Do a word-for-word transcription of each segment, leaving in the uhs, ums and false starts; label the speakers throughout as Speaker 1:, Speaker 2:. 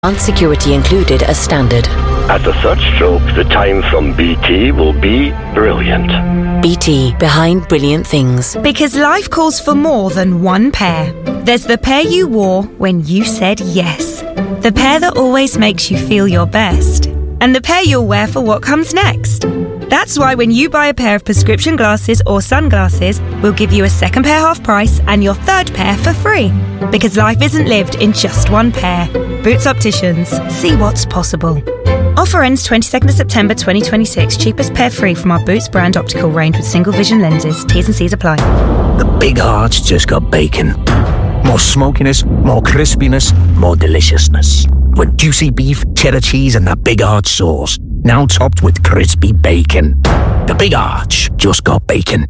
Speaker 1: Advanced security included as standard.
Speaker 2: At the third stroke, the time from B T will be brilliant.
Speaker 1: B T, behind brilliant things.
Speaker 3: Because life calls for more than one pair. There's the pair you wore when you said yes. The pair that always makes you feel your best. And the pair you'll wear for what comes next. That's why when you buy a pair of prescription glasses or sunglasses, we'll give you a second pair half price and your third pair for free. Because life isn't lived in just one pair. Boots Opticians. See what's possible. Offer ends twenty-second of September twenty twenty-six. Cheapest pair free from our Boots brand optical range with single vision lenses. T's and C's apply.
Speaker 4: The Big Arch just got bacon. More smokiness, more crispiness, more deliciousness. With juicy beef, cheddar cheese and the Big Arch sauce. Now topped with crispy bacon. The Big Arch just got bacon.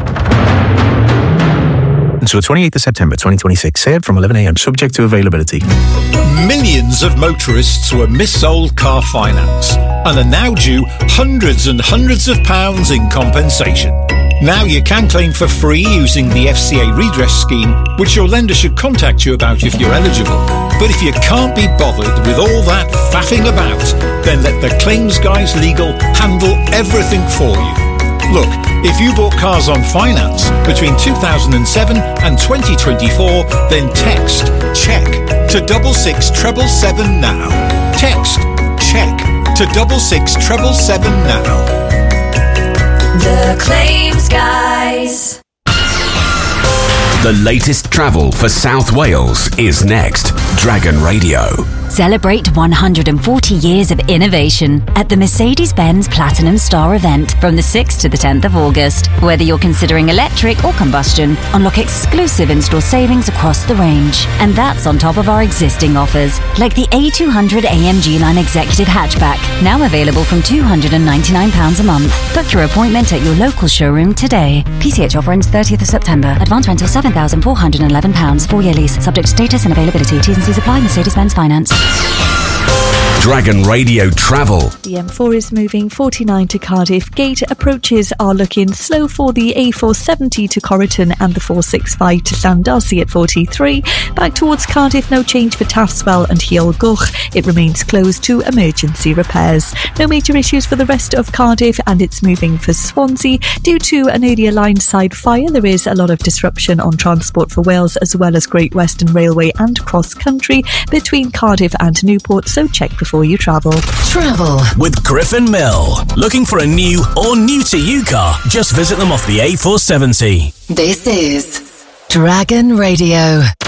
Speaker 5: Until twenty-eighth of September twenty twenty-six. Served from eleven a.m. subject to availability.
Speaker 6: Millions of motorists were missold car finance and are now due hundreds and hundreds of pounds in compensation. Now you can claim for free using the F C A redress scheme, which your lender should contact you about if you're eligible. But if you can't be bothered with all that faffing about, then let the Claims Guys Legal handle everything for you. Look, if you bought cars on finance between two thousand seven and twenty twenty-four, then text CHECK to double six treble seven now. Text CHECK to double six treble seven now.
Speaker 7: The Claims Guys.
Speaker 8: The latest travel for South Wales is next. Dragon Radio.
Speaker 9: Celebrate one hundred forty years of innovation at the Mercedes-Benz Platinum Star event from the sixth to the tenth of August. Whether you're considering electric or combustion, unlock exclusive in-store savings across the range. And that's on top of our existing offers, like the A two hundred A M G Line Executive Hatchback, now available from two hundred ninety-nine pounds a month. Book your appointment at your local showroom today. P C H offer ends thirtieth of September. Advance rental seven thousand four hundred eleven pounds. Four-year lease. Subject to status and availability. T's and C's apply. Mercedes-Benz Finance.
Speaker 8: Dragon Radio Travel.
Speaker 10: The M four is moving forty-nine to Cardiff. Gate approaches are looking slow for the A four seventy to Corriton and the four sixty-five to Llandarcy at forty-three. Back towards Cardiff, no change for Taftswell and Heolgoch. It remains closed to emergency repairs. No major issues for the rest of Cardiff, and it's moving for Swansea. Due to an earlier line side fire, there is a lot of disruption on transport for Wales as well as Great Western Railway and cross country between Cardiff and Newport, so check before you travel.
Speaker 11: Travel with Griffin Mill. Looking for a new or new to you car? Just visit them off the A four seventy.
Speaker 7: This is Dragon Radio.